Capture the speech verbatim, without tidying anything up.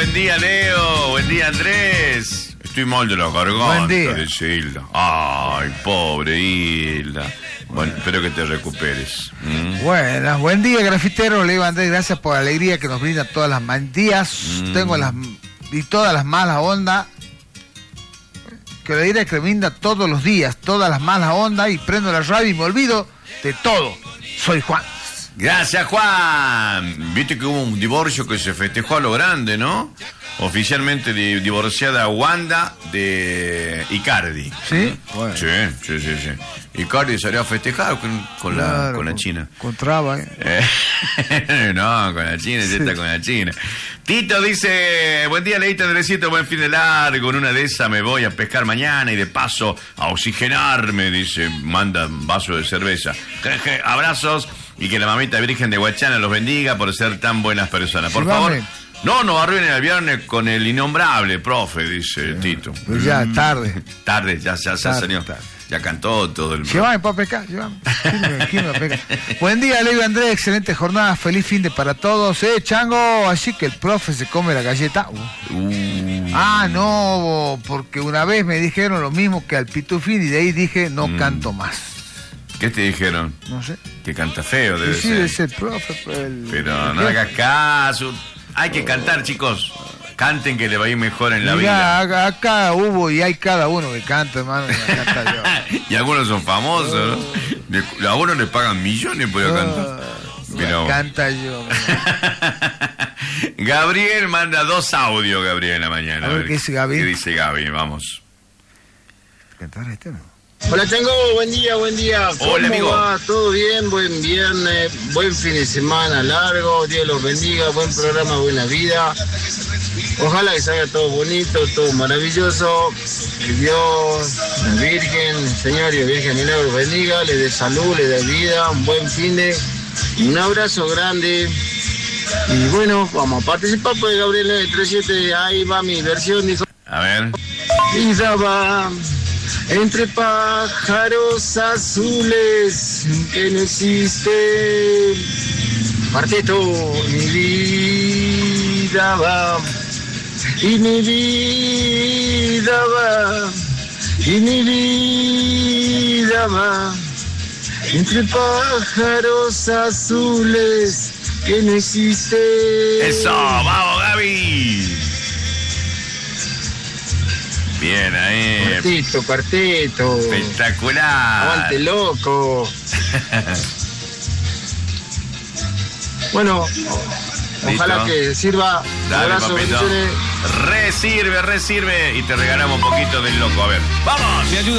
buen día, Leo. Buen día, Andrés. Estoy mal de la garganta. Buen día. Dice Hilda. Ay, pobre Hilda. Bueno, espero que te recuperes. ¿Mm? Buenas, buen día, grafitero. Le digo a Andrés, gracias por la alegría que nos brinda todas las días. Mm. Tengo las y todas las malas ondas. Que le diré que me brinda todos los días, todas las malas ondas, y prendo la radio y me olvido de todo. Soy Juan. Gracias, Juan. Viste que hubo un divorcio que se festejó a lo grande, ¿no? Oficialmente di- divorciada Wanda de Icardi. ¿Sí? Bueno. Sí, sí, sí, sí. Icardi salió a festejar con, con, Claro, la, con la con, China. Con traba, ¿eh? Eh, no, con la China, sí. Está con la China. Tito dice, buen día, Leita, Andresito, buen fin de largo. En una de esas me voy a pescar mañana y de paso a oxigenarme, dice, manda un vaso de cerveza. Jeje, abrazos y que la mamita Virgen de Huachana los bendiga por ser tan buenas personas. Por Sí, favor, mami. no nos arruinen el viernes con el innombrable, profe, dice Tito. Pues ya, tarde. Tarde, ya, ya, ya, Tarde, señor. tarde. Ya cantó todo el... Llévame para pescar, llévame. ¿Quién me- quién me va a pescar? Buen día, Leo Andrés, excelente jornada, feliz fin de para todos. Eh, Chango, así que el profe se come la galleta. Uh. Uh. Ah, no, porque una vez me dijeron lo mismo que al Pitufín y de ahí dije, no Mm. canto más. ¿Qué te dijeron? No sé. Que canta feo, debe Sí, sí, ser. es el profe. Pero, el- Pero no el- hagas caso. Hay que cantar, chicos. Canten que le va a ir mejor en la Mirá, vida. acá, acá hubo y hay cada uno que canta, hermano. y la canta yo. Y algunos son famosos, ¿no? Le- a unos les pagan millones por ir a cantar. Pero... La canta yo. Gabriel manda dos audios, Gabriel, en la mañana. A ver, ¿qué dice Gaby? ¿Qué dice Gaby? Vamos. ¿Cantar este no? Hola, Chango, buen día, buen día. ¿Cómo Hola, amigo. va? ¿Todo bien? Buen viernes, buen fin de semana largo, Dios los bendiga, buen programa, buena vida. Ojalá que salga todo bonito, todo maravilloso. Que Dios, la Virgen, el Señor y la Virgen y los bendiga, le dé salud, le dé vida, un buen fin de... Un abrazo grande. Y bueno, vamos a participar por el Gabriel nueve tres siete, ahí va mi versión, dijo. A ver. Vida va entre pájaros azules que no existe. Cuarteto, mi vida va, y mi vida va, y mi vida va entre pájaros azules que no existen. Eso, vamos, Gaby. Bien, ahí. Cuarteto, cuarteto. Espectacular. Aguante loco. Bueno, ojalá que sirva. Dale, Abrazo, papito. bendiciones. Resirve, resirve. Y te regalamos un poquito del loco. A ver. ¡Vamos! Me ayuda.